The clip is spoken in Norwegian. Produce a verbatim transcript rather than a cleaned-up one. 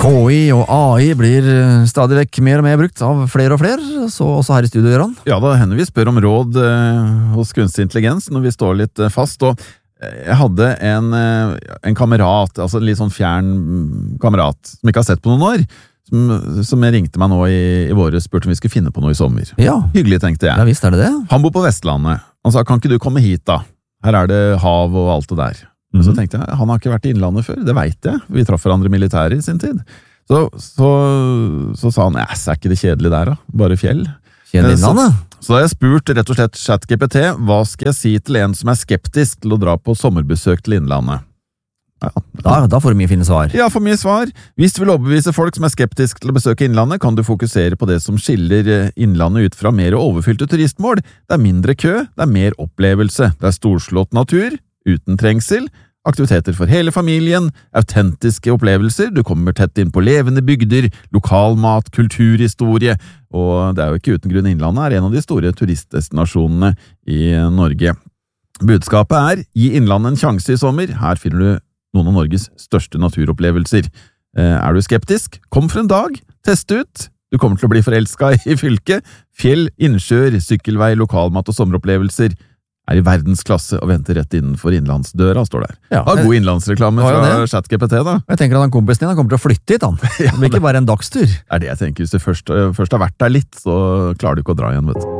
K I og A I blir stadig vekk mer og mer brukt av flere og flere, så også her i studio, Gøran. Ja, da hender vi spør om råd eh, hos kunstig intelligens når vi står litt eh, fast, og jeg hadde en, eh, en kamerat, altså en litt sånn fjern kamerat, som ikke har sett på noen år, som, som ringte meg nå i, i våre, spurte om vi skulle finne på noe i sommer. Ja. Hyggelig, tenkte jeg. Ja, visst er det det. Han bor på Vestlandet. Han sa, kan ikke du komme hit da? Her er det hav og alt det der. Mm-hmm. Så tenkte jeg, han har ikke vært i Innlandet før, det vet jeg. Vi traff hverandre militære i sin tid. Så, så, så sa han, æs, er ikke det kjedelig der da? Bare fjell. Kjedelig Innlandet? Så, så da har jeg spurt rett og slett ChatGPT, hva skal jeg si til en som er skeptisk til å dra på sommerbesøk til Innlandet? Ja. Da, da får du mye fine svar. Ja, for mye svar. Hvis du vil overbevise folk som er skeptiske til å besøke Innlandet, kan du fokusere på det som skiller Innlandet ut fra mer overfylte turistmål. Det er mindre kø, det er mer opplevelse, det er storslått natur, uten trengsel, aktiviteter for hele familien, autentiske opplevelser, du kommer tett inn på levende bygder, lokalmat, kulturhistorie, og det er jo ikke uten grunn Innlandet er en av de store turistdestinasjonene i Norge. Budskapet er, gi Innlandet en sjanse i sommer, her finner du noen av Norges største naturopplevelser. Er du skeptisk? Kom for en dag, test ut. Du kommer til å bli forelsket i fylket. Fjell, innsjøer, sykkelvei, lokalmat og sommeropplevelser er i verdensklasse og venter rett innenfor innlandsdøra, står der. Ja, ha god innlandsreklame fra ja, ChatGPT da. Jeg tenker at han kompisen din han kommer til å flytte hit, han. Det blir ikke bare en dagstur. Det er det jeg tenker. Hvis du først, først har vært der litt, så klarer du ikke å dra igjen, vet du.